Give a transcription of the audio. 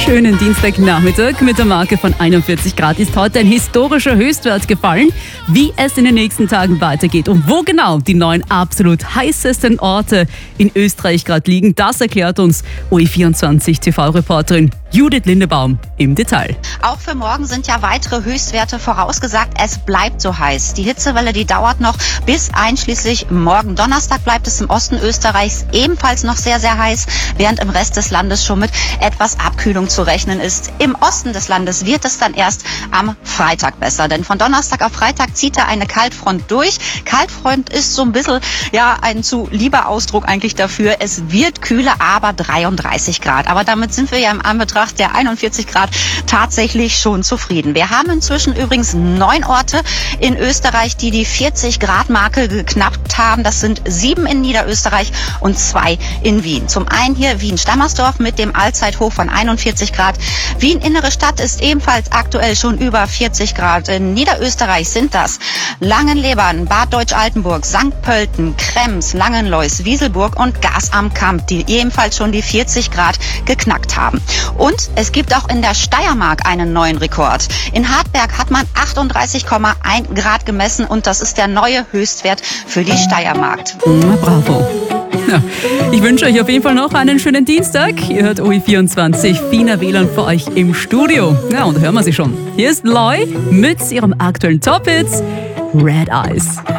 schönen Dienstagnachmittag. Mit der Marke von 41 Grad ist heute ein historischer Höchstwert gefallen. Wie es in den nächsten Tagen weitergeht und wo genau die neuen absolut heißesten Orte in Österreich gerade liegen, das erklärt uns OE24 TV-Reporterin Judith Lindebaum im Detail. Auch für morgen sind ja weitere Höchstwerte vorausgesagt. Es bleibt so heiß. Die Hitzewelle, die dauert noch bis einschließlich morgen Donnerstag bleibt es im Osten Österreichs ebenfalls noch sehr, sehr heiß, während im Rest des Landes schon mit etwas Abkühlung zu rechnen ist. Im Osten des Landes wird es dann erst am Freitag besser, denn von Donnerstag auf Freitag zieht da eine Kaltfront durch. Kaltfront ist so ein bisschen, ein zu lieber Ausdruck eigentlich dafür. Es wird kühler, aber 33 Grad. Aber damit sind wir ja im Anbetracht der 41 Grad tatsächlich schon zufrieden. Wir haben inzwischen übrigens 9 Orte in Österreich, die die 40-Grad-Marke geknackt haben. Das sind 7 in Niederösterreich und 2 in Wien. Zum einen hier Wien-Stammersdorf mit dem Allzeithoch von 41 Grad. Wien Innere Stadt ist ebenfalls aktuell schon über 40 Grad. In Niederösterreich sind das Langenlebern, Bad Deutsch-Altenburg, St. Pölten, Krems, Langenlois, Wieselburg und Gars am Kamp, die ebenfalls schon die 40 Grad geknackt haben. Und es gibt auch in der Steiermark einen neuen Rekord. In Hartberg hat man 38,1 Grad gemessen und das ist der neue Höchstwert für die Steiermark. Bravo. Ja, ich wünsche euch auf jeden Fall noch einen schönen Dienstag. Ihr hört OE24, Fina WLAN für euch im Studio. Ja, und da hören wir sie schon. Hier ist Loy mit ihrem aktuellen Top-Hits Red Eyes.